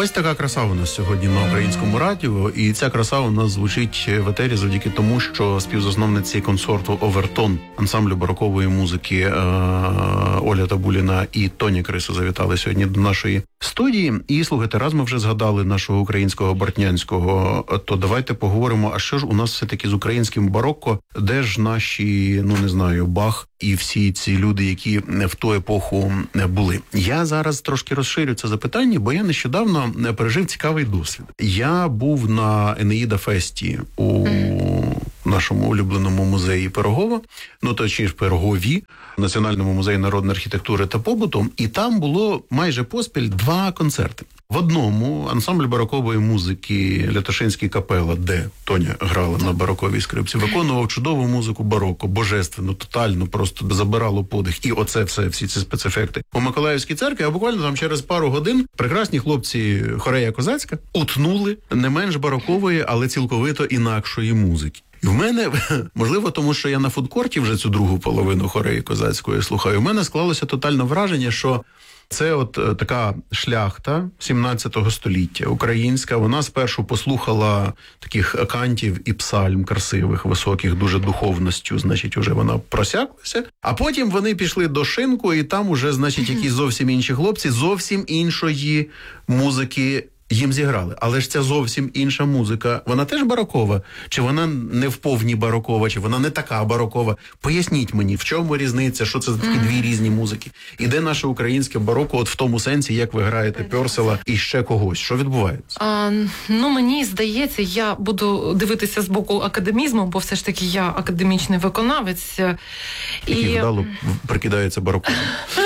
Ось така краса у нас сьогодні на українському радіо, і ця краса у нас звучить в етері завдяки тому, що співзасновниці консорту «Овертон» ансамблю барокової музики Оля Табуліна і Тоня Криса завітали сьогодні до нашої студії. І, слухайте, раз ми вже згадали нашого українського Бортнянського, то давайте поговоримо, а що ж у нас все-таки з українським барокко, де ж наші, не знаю, Бах і всі ці люди, які в ту епоху були. Я зараз трошки розширю це запитання, бо я нещодавно пережив цікавий досвід. Я був на Енеїда Фесті у нашому улюбленому музеї Пирогова, точніше Пирогові, Національному музеї народної архітектури та побуту, і там було майже поспіль 2 концерти. В одному ансамбль барокової музики Лятошинський капела, де Тоня грала на бароковій скрипці, виконував чудову музику бароко, божественно, тотально, просто забирало подих. І оце все, всі ці спецефекти. У Миколаївській церкві, а буквально там через пару годин прекрасні хлопці хорея козацька утнули не менш барокової, але цілковито інакшої музики. І в мене, можливо, тому що я на фудкорті вже цю другу половину хореї козацької слухаю, у мене склалося тотальне враження, що це от така шляхта 17 століття, українська. Вона спершу послухала таких кантів і псальм красивих, високих, дуже духовністю, значить, уже вона просяклася. А потім вони пішли до шинку, і там уже, значить, якісь зовсім інші хлопці, зовсім іншої музики їм зіграли. Але ж ця зовсім інша музика, вона теж барокова? Чи вона не вповні барокова, чи вона не така барокова? Поясніть мені, в чому різниця, що це за такі 2 різні музики? І де наше українське бароко, от в тому сенсі, як ви граєте Пьорсела і ще когось? Що відбувається? Мені здається, я буду дивитися з боку академізму, бо все ж таки я академічний виконавець. Який вдало прикидається бароковим.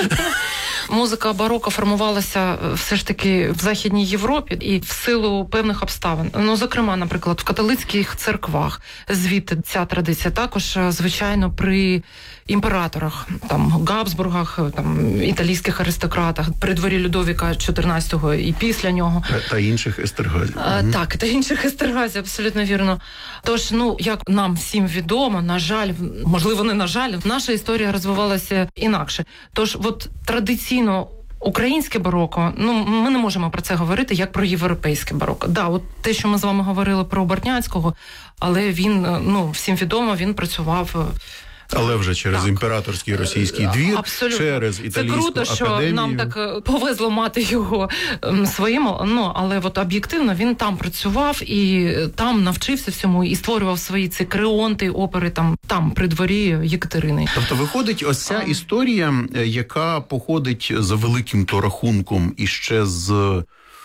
Музика бароко формувалася все ж таки в Західній Європі і в силу певних обставин. Зокрема, наприклад, в католицьких церквах звідти ця традиція. Також, звичайно, при імператорах, Габсбургах, італійських аристократах, при дворі Людовіка XIV і після нього. Та інших Естергазів. Так, та інших Естергазів, абсолютно вірно. Тож, як нам всім відомо, на жаль, можливо, не на жаль, наша історія розвивалася інакше. Тож, традиційно українське бароко, ми не можемо про це говорити, як про європейське бароко. Те, що ми з вами говорили про Бортнянського, але він, всім відомо, він працював... Але вже через імператорський російський двір, абсолютно. Через італійську академію. Це круто, що нам так повезло мати його своїм, але об'єктивно він там працював і там навчився всьому і створював свої ці креонти, опери там при дворі Єкатерини. Тобто виходить ось ця історія, яка походить за великим то рахунком іще з...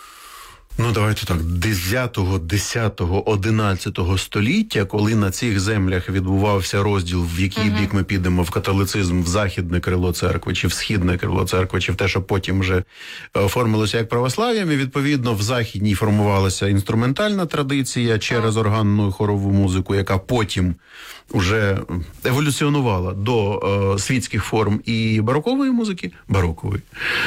давайте так, 9-го, 10-го, 11-го століття, коли на цих землях відбувався розділ, в який бік ми підемо, в католицизм, в західне крило церкви, чи в східне крило церкви, чи в те, що потім вже оформилося як православ'ям, і відповідно в західній формувалася інструментальна традиція через органну хорову музику, яка потім уже еволюціонувала до світських форм і барокової музики, барокової.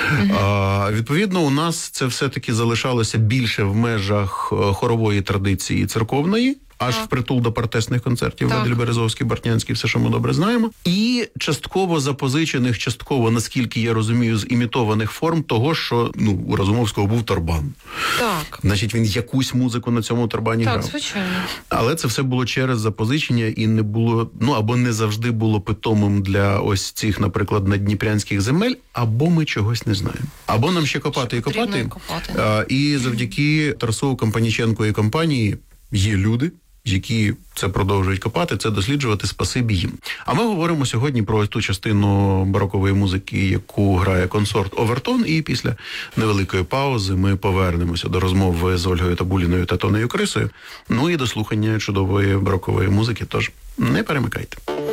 Відповідно, у нас це все-таки залишалося більше в межах хорової традиції церковної, аж впритул до партесних концертів, Вадель Березовський, Бортнянський, все, що ми добре знаємо. І частково запозичених, частково, наскільки я розумію, з імітованих форм того, що у Разумовського був торбан. Так. Значить, він якусь музику на цьому торбані грав. Так, звичайно. Але це все було через запозичення і не було, або не завжди було питомим для ось цих, наприклад, наддніпрянських земель, або ми чогось не знаємо. Або нам ще копати і копати. І завдяки Тарасу Компаніченку і компанії є люди, які це продовжують копати, це досліджувати, спасибі їм. А ми говоримо сьогодні про ту частину барокової музики, яку грає консорт «Овертон», і після невеликої паузи ми повернемося до розмови з Ольгою Табуліною та Тонею Крисою, і до слухання чудової барокової музики, тож не перемикайте.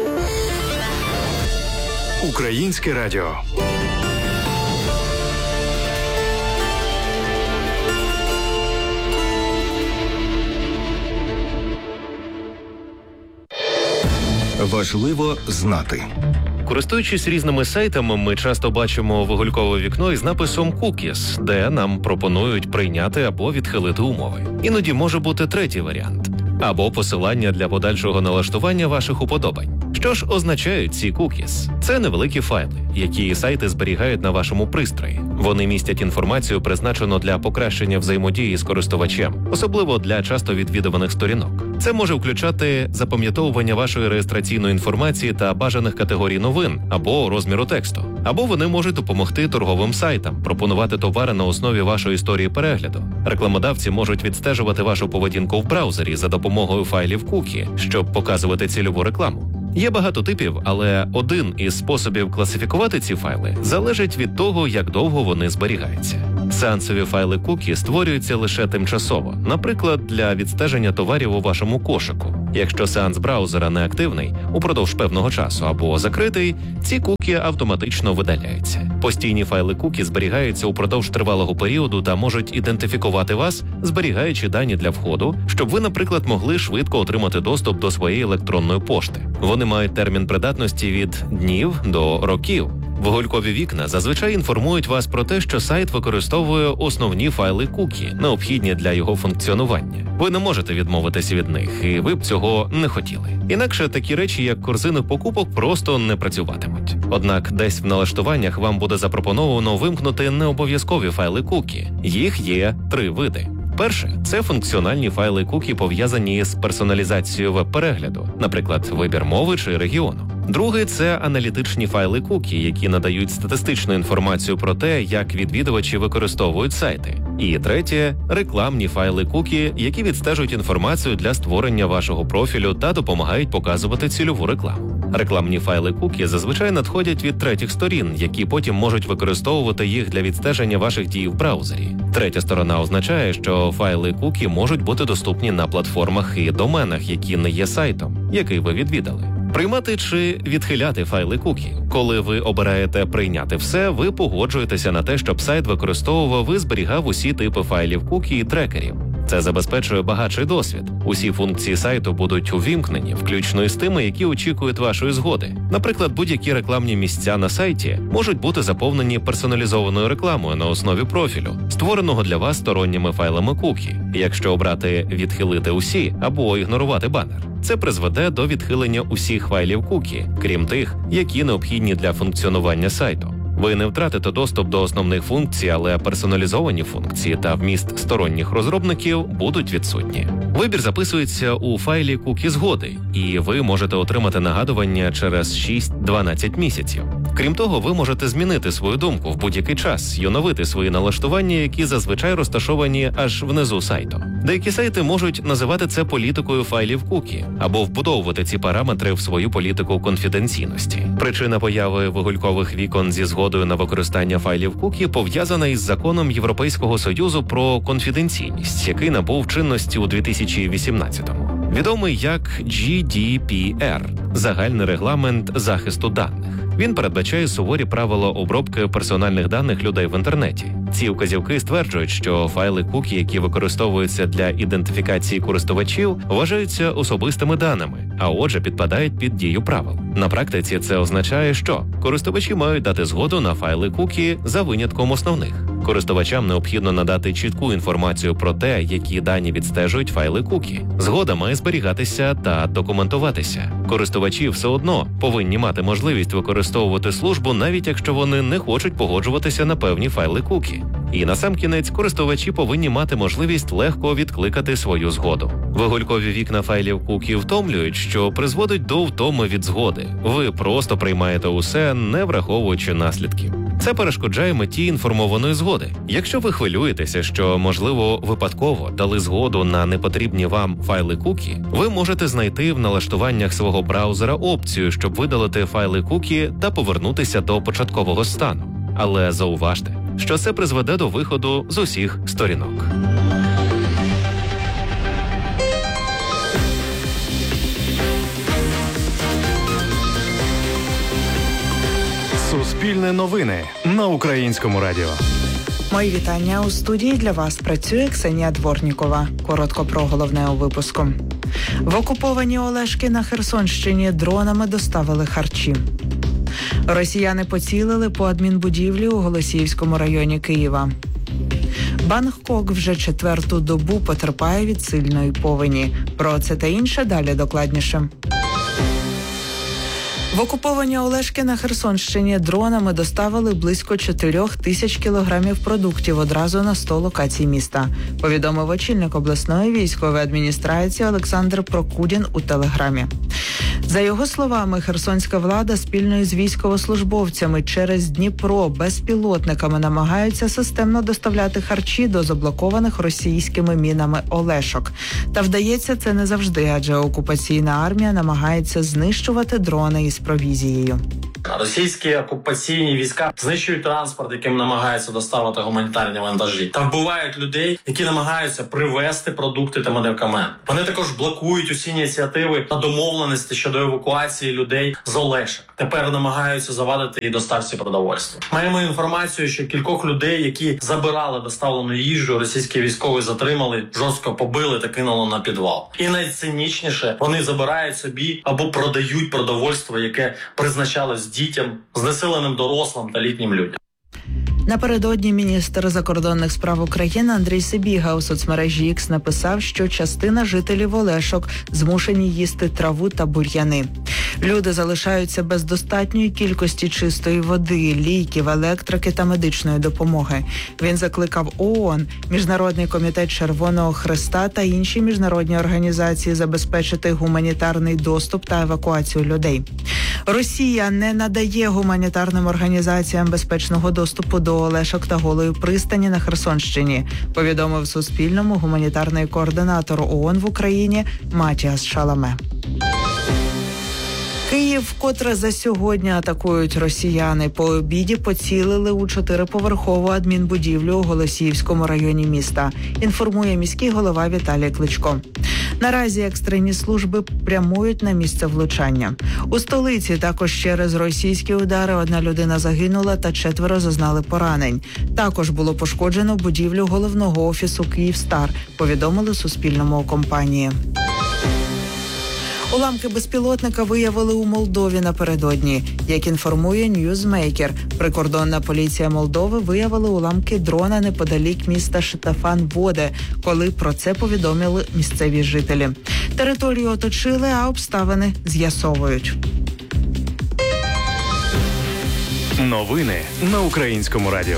Українське радіо. Важливо знати. Користуючись різними сайтами, ми часто бачимо вигулькове вікно із написом «Cookies», де нам пропонують прийняти або відхилити умови. Іноді може бути третій варіант – або посилання для подальшого налаштування ваших уподобань. Що ж означають ці cookies? Це невеликі файли, які сайти зберігають на вашому пристрої. Вони містять інформацію, призначену для покращення взаємодії з користувачем, особливо для часто відвідуваних сторінок. Це може включати запам'ятовування вашої реєстраційної інформації та бажаних категорій новин або розміру тексту. Або вони можуть допомогти торговим сайтам, пропонувати товари на основі вашої історії перегляду. Рекламодавці можуть відстежувати вашу поведінку в браузері за допомогою файлів кукі, щоб показувати цільову рекламу. Є багато типів, але один із способів класифікувати ці файли залежить від того, як довго вони зберігаються. Сеансові файли кукі створюються лише тимчасово, наприклад, для відстеження товарів у вашому кошику. Якщо сеанс браузера не активний упродовж певного часу або закритий, ці кукі автоматично видаляються. Постійні файли кукі зберігаються упродовж тривалого періоду та можуть ідентифікувати вас, зберігаючи дані для входу, щоб ви, наприклад, могли швидко отримати доступ до своєї електронної пошти. Вони мають термін придатності від днів до років. Вигулькові вікна зазвичай інформують вас про те, що сайт використовує основні файли кукі, необхідні для його функціонування. Ви не можете відмовитися від них, і ви б цього не хотіли. Інакше такі речі, як корзини покупок, просто не працюватимуть. Однак десь в налаштуваннях вам буде запропоновано вимкнути необов'язкові файли кукі. Їх є 3 види. Перше – це функціональні файли кукі, пов'язані з персоналізацією веб-перегляду, наприклад, вибір мови чи регіону. Другий – це аналітичні файли кукі, які надають статистичну інформацію про те, як відвідувачі використовують сайти. І третє – рекламні файли кукі, які відстежують інформацію для створення вашого профілю та допомагають показувати цільову рекламу. Рекламні файли кукі зазвичай надходять від третіх сторін, які потім можуть використовувати їх для відстеження ваших дій в браузері. Третя сторона означає, що файли кукі можуть бути доступні на платформах і доменах, які не є сайтом, який ви відвідали. Приймати чи відхиляти файли кукі. Коли ви обираєте «Прийняти все», ви погоджуєтеся на те, щоб сайт використовував і зберігав усі типи файлів кукі і трекерів. Це забезпечує багатший досвід. Усі функції сайту будуть увімкнені, включно із тими, які очікують вашої згоди. Наприклад, будь-які рекламні місця на сайті можуть бути заповнені персоналізованою рекламою на основі профілю, створеного для вас сторонніми файлами кукі. Якщо обрати «Відхилити усі» або «Ігнорувати банер», це призведе до відхилення усіх файлів кукі, крім тих, які необхідні для функціонування сайту. Ви не втратите доступ до основних функцій, але персоналізовані функції та вміст сторонніх розробників будуть відсутні. Вибір записується у файлі кукі згоди, і ви можете отримати нагадування через 6-12 місяців. Крім того, ви можете змінити свою думку в будь-який час і оновити свої налаштування, які зазвичай розташовані аж внизу сайту. Деякі сайти можуть називати це політикою файлів кукі або вбудовувати ці параметри в свою політику конфіденційності. Причина появи вигулькових вікон зі згодою на використання файлів кукі пов'язана із законом Європейського Союзу про конфіденційність, який набув чинності у 2018-му. Відомий як GDPR – загальний регламент захисту даних. Він передбачає суворі правила обробки персональних даних людей в інтернеті. Ці вказівки стверджують, що файли кукі, які використовуються для ідентифікації користувачів, вважаються особистими даними, а отже підпадають під дію правил. На практиці це означає, що користувачі мають дати згоду на файли кукі за винятком основних. Користувачам необхідно надати чітку інформацію про те, які дані відстежують файли кукі. Згода має зберігатися та документуватися. Користувачі все одно повинні мати можливість використовувати службу, навіть якщо вони не хочуть погоджуватися на певні файли кукі. І насамкінець, користувачі повинні мати можливість легко відкликати свою згоду. Вигулькові вікна файлів кукі втомлюють, що призводить до втоми від згоди. Ви просто приймаєте усе, не враховуючи наслідків. Це перешкоджає меті інформованої згоди. Якщо ви хвилюєтеся, що, можливо, випадково дали згоду на непотрібні вам файли кукі, ви можете знайти в налаштуваннях свого браузера опцію, щоб видалити файли кукі та повернутися до початкового стану. Але зауважте, що це призведе до виходу з усіх сторінок. Суспільне новини на Українському радіо. Мої вітання. У студії для вас працює Ксенія Дворнікова. Коротко про головне у випуску. В окуповані Олешки на Херсонщині дронами доставили харчі. Росіяни поцілили по адмінбудівлі у Голосіївському районі Києва. Бангкок вже 4-ту добу потерпає від сильної повені. Про це та інше далі докладніше. В окуповані Олешки на Херсонщині дронами доставили близько 4000 кілограмів продуктів одразу на 100 локацій міста, повідомив очільник обласної військової адміністрації Олександр Прокудін у Телеграмі. За його словами, херсонська влада спільно із військовослужбовцями через Дніпро безпілотниками намагаються системно доставляти харчі до заблокованих російськими мінами Олешок. Та вдається це не завжди, адже окупаційна армія намагається знищувати дрони із провізією. Російські окупаційні війська знищують транспорт, яким намагаються доставити гуманітарні вантажі. Та вбивають людей, які намагаються привезти продукти та медикаменти. Вони також блокують усі ініціативи та домовленості щодо евакуації людей з Олешок. Тепер намагаються завадити і доставці продовольства. Маємо інформацію, що кількох людей, які забирали доставлену їжу, російські військові затримали, жорстко побили та кинули на підвал. І найцинічніше, вони забирають собі або продають продовольство, яке призначалось дітям, знесиленим дорослим та літнім людям. Напередодні міністр закордонних справ України Андрій Сибіга у соцмережі X написав, що частина жителів Олешок змушені їсти траву та бур'яни. Люди залишаються без достатньої кількості чистої води, ліків, електрики та медичної допомоги. Він закликав ООН, Міжнародний комітет Червоного Хреста та інші міжнародні організації забезпечити гуманітарний доступ та евакуацію людей. Росія не надає гуманітарним організаціям безпечного доступу до Олешок та Голої пристані на Херсонщині, повідомив Суспільному гуманітарний координатор ООН в Україні Матіас Шаламе. Київ вкотре за сьогодні атакують росіяни. По обіді поцілили у 4-поверхову адмінбудівлю у Голосіївському районі міста, інформує міський голова Віталій Кличко. Наразі екстрені служби прямують на місце влучання. У столиці також через російські удари 1 людина загинула та 4 зазнали поранень. Також було пошкоджено будівлю головного офісу «Київстар», повідомили Суспільному у компанії. Уламки безпілотника виявили у Молдові напередодні. Як інформує Newsmaker, прикордонна поліція Молдови виявила уламки дрона неподалік міста Шитафан-Воде, коли про це повідомили місцеві жителі. Територію оточили, а обставини з'ясовують. Новини на Українському радіо.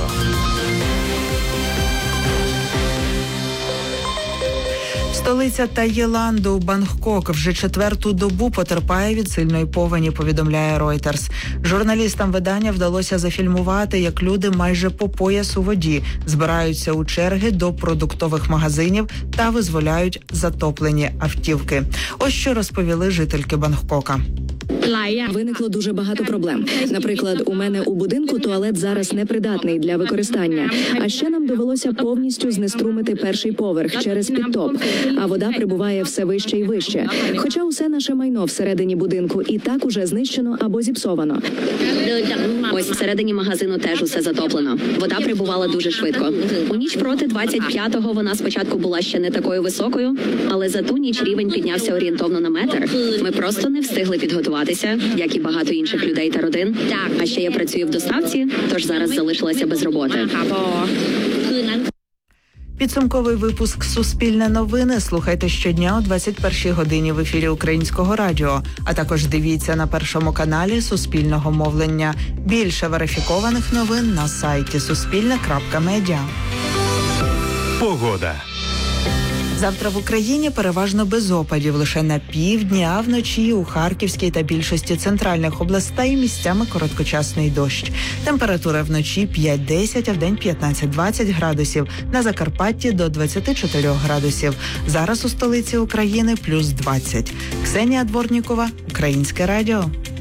Столиця Таїланду, Бангкок, вже 4-ту добу потерпає від сильної повені, повідомляє Reuters. Журналістам видання вдалося зафільмувати, як люди майже по пояс у воді збираються у черги до продуктових магазинів та визволяють затоплені автівки. Ось що розповіли жительки Бангкока. Виникло дуже багато проблем. Наприклад, у мене у будинку туалет зараз непридатний для використання. А ще нам довелося повністю знеструмити 1-й поверх через підтоп. А вода прибуває все вище і вище. Хоча усе наше майно всередині будинку і так уже знищено або зіпсовано. Ось всередині магазину теж усе затоплено. Вода прибувала дуже швидко. У ніч проти 25-го вона спочатку була ще не такою високою, але за ту ніч рівень піднявся орієнтовно на метр. Ми просто не встигли підготуватися, як і багато інших людей та родин. А ще я працюю в доставці, тож зараз залишилася без роботи. Підсумковий випуск «Суспільне новини» слухайте щодня о 21-й годині в ефірі Українського радіо, а також дивіться на Першому каналі Суспільного мовлення. Більше верифікованих новин на сайті suspilne.media. Погода. Завтра в Україні переважно без опадів, лише на півдні, а вночі у Харківській та більшості центральних областей місцями короткочасний дощ. Температура вночі 5-10, а вдень 15-20 градусів, на Закарпатті до 24 градусів. Зараз у столиці України плюс 20. Ксенія Дворнікова, Українське радіо.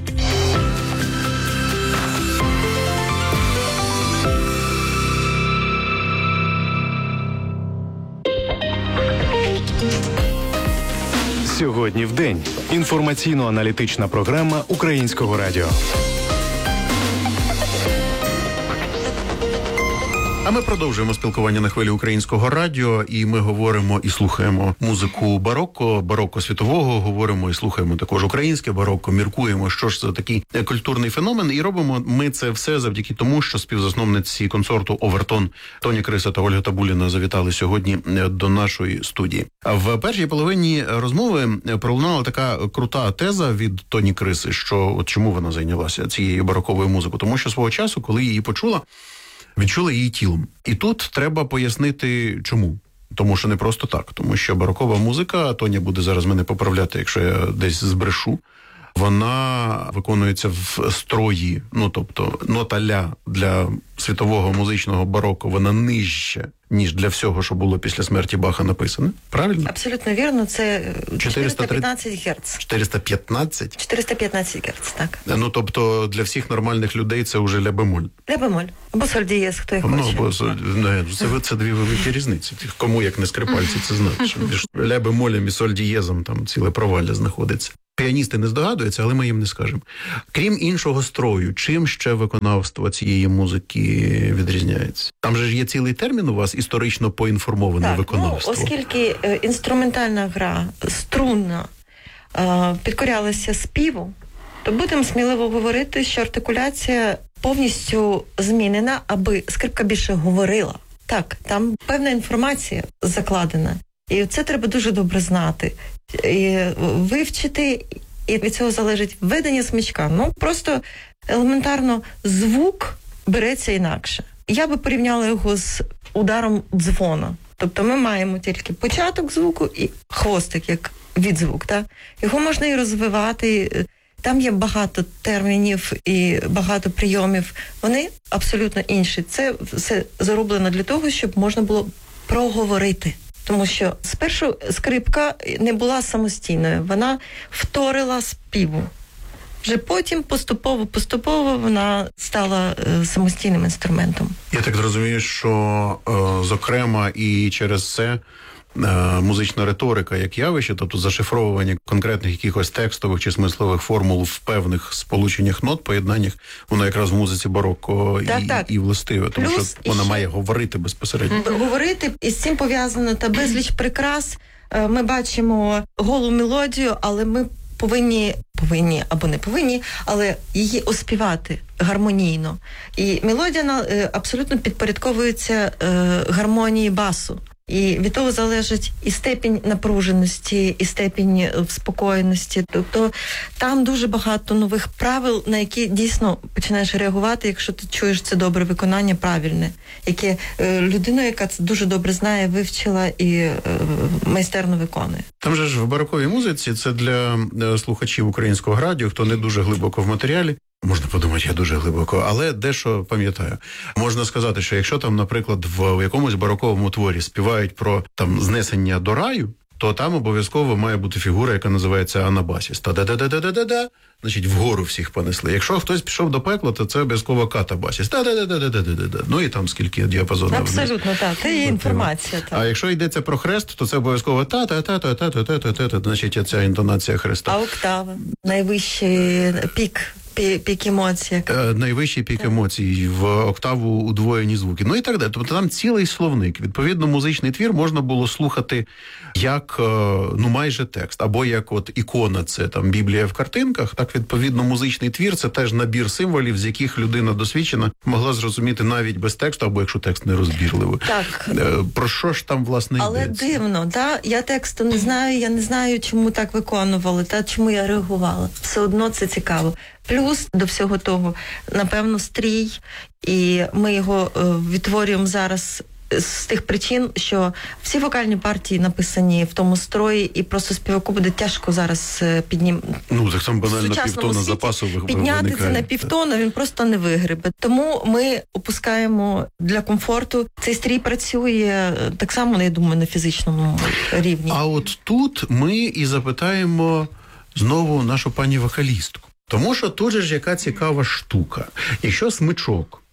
Сьогодні в день. Інформаційно-аналітична програма Українського радіо. А ми продовжуємо спілкування на хвилі Українського радіо, і ми говоримо і слухаємо музику барокко світового, говоримо і слухаємо також українське барокко, міркуємо, що ж це такий культурний феномен, і робимо ми це все завдяки тому, що співзасновниці консорту «Овертон» Тоні Криса та Ольга Табуліна завітали сьогодні до нашої студії. А в першій половині розмови пролунала така крута теза від Тоні Криси, що от чому вона зайнялася цією бароковою музикою, тому що свого часу, коли її почула, відчула її тілом. І тут треба пояснити, чому. Тому що не просто так. Тому що барокова музика, Тоня буде зараз мене поправляти, якщо я десь збрешу, вона виконується в строї, тобто нота ля для світового музичного бароко, вона нижча, ніж для всього, що було після смерті Баха написане. Правильно? Абсолютно вірно. Це 415 Гц. 415? 415 Гц, так. Тобто для всіх нормальних людей це вже ля-бемоль. Ля-бемоль. Або соль дієз, хто їх хоче. Це дві великі різниці. Кому, як не скрипальці, це знати. Що між ля-бемолем і соль дієзом там ціле провалля знаходиться. Піаністи не здогадуються, але ми їм не скажемо. Крім іншого строю, чим ще виконавство цієї музики відрізняється? Там же ж є цілий термін у вас історично поінформоване виконавство. Оскільки інструментальна гра струнна підкорялася співу, то будемо сміливо говорити, що артикуляція повністю змінена, аби скрипка більше говорила. Так, там певна інформація закладена. І це треба дуже добре знати. І вивчити, і від цього залежить введення смичка. Просто елементарно звук береться інакше. Я би порівняла його з ударом дзвона. Тобто ми маємо тільки початок звуку і хвостик, як відзвук. Так? Його можна і розвивати. Там є багато термінів і багато прийомів. Вони абсолютно інші. Це все зроблено для того, щоб можна було проговорити. Тому що спершу скрипка не була самостійною, вона вторила співу. Вже потім поступово вона стала самостійним інструментом. Я так зрозумію, що, зокрема, і через це музична риторика як явище, тобто зашифровування конкретних якихось текстових чи смислових формул в певних сполученнях нот, поєднаннях, воно якраз в музиці барокко і властиве, тому що вона має говорити безпосередньо. Говорити, і з цим пов'язано та безліч прикрас. Ми бачимо голу мелодію, але ми повинні або не повинні, але її оспівати гармонійно. І мелодія абсолютно підпорядковується гармонії басу. І від того залежить і степінь напруженості, і степінь вспокоєності. Тобто там дуже багато нових правил, на які дійсно починаєш реагувати, якщо ти чуєш це добре виконання, правильне, яке людина, яка це дуже добре знає, вивчила і майстерно виконує. Там же ж в бароковій музиці, це для слухачів Українського радіо, хто не дуже глибоко в матеріалі, можна подумати, я дуже глибоко, але дещо пам'ятаю. Можна сказати, що якщо там, наприклад, в якомусь бароковому творі співають про там знесення до раю, то там обов'язково має бути фігура, яка називається анабасіс. Та-да-да-да-да-да-да, значить, вгору всіх понесли. Якщо хтось пішов до пекла, то це обов'язково катабасіс. Та-да-да-да-да-да-да. І там скільки діапазонів. Абсолютно, так. Це є інформація. А якщо йдеться про хрест, то це обов'язково та-та-та-та-та-та-та-та, значить, ця інтонація хреста. А октава? Найвищий пік емоцій. Найвищий пік емоцій, в октаву удвоєні звуки. І так далі. Тобто там цілий словник. Відповідно, музичний твір можна було слухати як, майже текст. Або як от ікона, це там Біблія в картинках. Так, відповідно, музичний твір – це теж набір символів, з яких людина досвідчена могла зрозуміти навіть без тексту, або якщо текст нерозбірливий. Так. Про що ж там, власне, йдеться? Але дивно, я тексту не знаю, я не знаю, чому так виконували, чому я реагувала. Все одно це цікаво. Плюс до всього того, напевно, стрій, і ми його відтворюємо зараз з тих причин, що всі вокальні партії написані в тому строї, і просто співаку буде тяжко зараз так там банально півтона запасу підняти це на півтона, він просто не вигребе. Тому ми опускаємо для комфорту. Цей стрій працює так само, я думаю, на фізичному рівні. А от тут ми і запитаємо знову нашу пані вокалістку. Тому що тут же ж яка цікава штука. Якщо смичок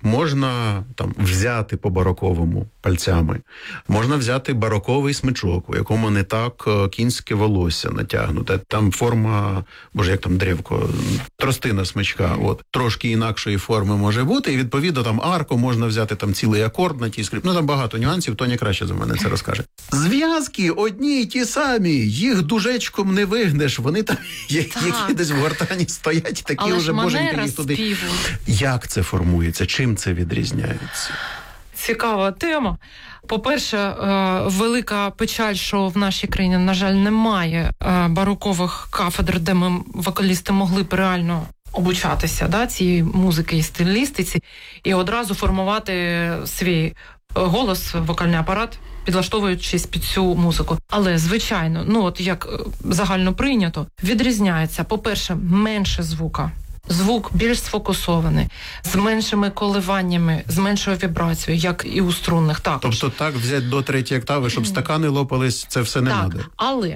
можна там взяти по бароковому пальцями, можна взяти бароковий смичок, у якому не так кінське волосся натягнуте. Там форма, боже, як там древко, тростина смичка, от, трошки інакшої форми може бути, і відповідно там арку можна взяти там цілий акорд на тій скрипці. Ну, там багато нюансів, Тоня краще за мене це розкаже. Зв'язки одні й ті самі, їх дужечком не вигнеш, вони там, які десь в гортані стоять, такі але вже, боженька, їх туди. співу. Як це формується? Чим це відрізняється? Цікава тема. По-перше, велика печаль, що в нашій країні, на жаль, немає барокових кафедр, де ми, вокалісти, могли б реально обучатися цієї музики і стилістиці, і одразу формувати свій голос, вокальний апарат, підлаштовуючись під цю музику. Але, звичайно, от як загально прийнято, відрізняється, по-перше, менше звука. Звук більш сфокусований, з меншими коливаннями, з меншою вібрацією, як і у струнних також. Тобто так взяти до третьої октави, щоб стакани лопались, це все не так, треба? Але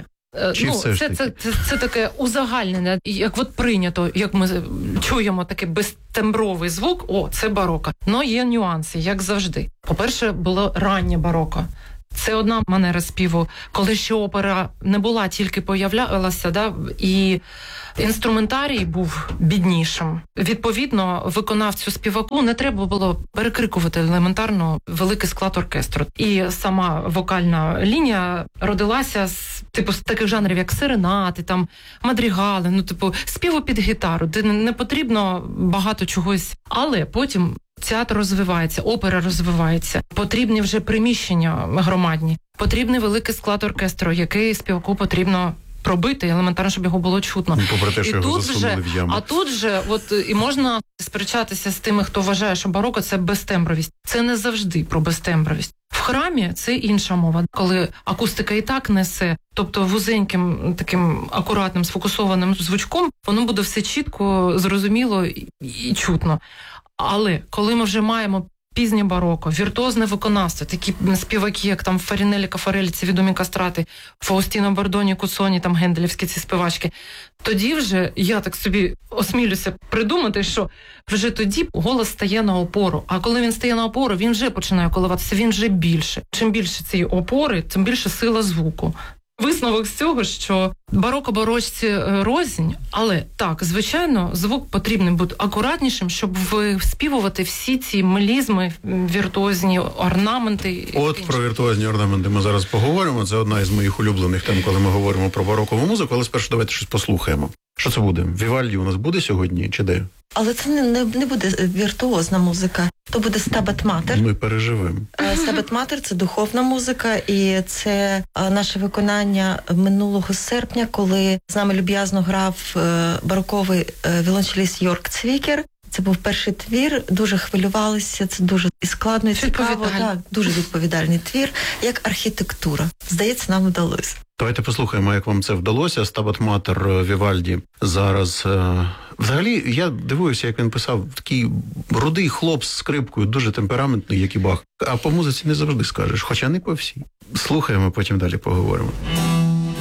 Це таке узагальнене, як от прийнято, як ми чуємо такий безтембровий звук, це бароко. Но є нюанси, як завжди. По-перше, було раннє бароко. Це одна манера співу, коли ще опера не була, тільки появлялася, і інструментарій був біднішим. Відповідно, виконавцю співаку не треба було перекрикувати елементарно великий склад оркестру. І сама вокальна лінія родилася з таких жанрів, як серенати, там мадрігали, співу під гітару, де не потрібно багато чогось. Але потім театр розвивається, опера розвивається, потрібні вже приміщення громадні, потрібний великий склад оркестру, який співаку потрібно пробити, елементарно, щоб його було чутно. Попри те, що його засунули в яму. А тут же, і можна сперечатися з тими, хто вважає, що бароко – це безтембровість. Це не завжди про безтембровість. В храмі це інша мова, коли акустика і так несе, тобто вузеньким, таким акуратним, сфокусованим звучком, воно буде все чітко, зрозуміло і чутно. Але коли ми вже маємо пізнє бароко, віртуозне виконавство, такі співаки, як там Фарінелі, Кафарелі, ці відомі кастрати, Фаустіно Бордоні, Куцоні, там генделівські ці співачки, тоді вже, я так собі осмілюся придумати, що вже тоді голос стає на опору. А коли він стає на опору, він вже починає коливатися, він вже більше. Чим більше цієї опори, тим більше сила звуку. Висновок з цього, що бароко-барочці рознь, але так, звичайно, звук потрібний бути акуратнішим, щоб виспівувати всі ці мелізми, віртуозні орнаменти. От про віртуозні орнаменти ми зараз поговоримо. Це одна із моїх улюблених тем, коли ми говоримо про барокову музику, але спершу давайте щось послухаємо. Що це буде? Вівальді у нас буде сьогодні чи де? Але це не буде віртуозна музика. То буде Стабат Матер. Ми переживемо. Стабат Матер – це духовна музика, і це наше виконання минулого серпня, коли з нами люб'язно грав бароковий віолончеліст Йорк Цвікер. Це був перший твір, дуже хвилювалися, це дуже і складно, і цікаво. Так, дуже відповідальний твір, як архітектура. Здається, нам вдалося. Давайте послухаємо, як вам це вдалося. Стабат Матер Вівальді зараз. Взагалі, я дивуюся, як він писав, такий рудий хлоп з скрипкою, дуже темпераментний, як і Бах. А по музиці не завжди скажеш, хоча не по всій. Слухаємо, потім далі поговоримо.